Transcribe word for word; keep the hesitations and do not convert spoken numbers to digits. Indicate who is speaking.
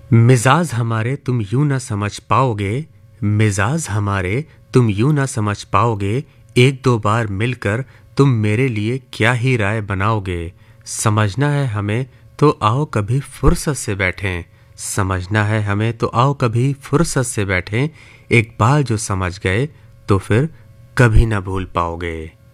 Speaker 1: मिजाज हमारे तुम यूं ना समझ पाओगे, मिजाज हमारे तुम यूं ना समझ पाओगे। एक दो बार मिलकर तुम मेरे लिए क्या ही राय बनाओगे। समझना है हमें तो आओ कभी फुर्सत से बैठें, समझना है हमें तो आओ कभी फुर्सत से बैठें। एक बार जो समझ गए तो फिर कभी ना भूल पाओगे।